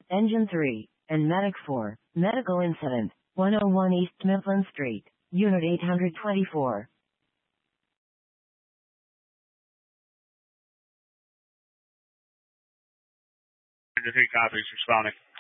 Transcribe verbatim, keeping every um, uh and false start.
Engine three, and Medic four, medical incident, one oh one East Mifflin Street, Unit eight hundred twenty-four. Three copies responding.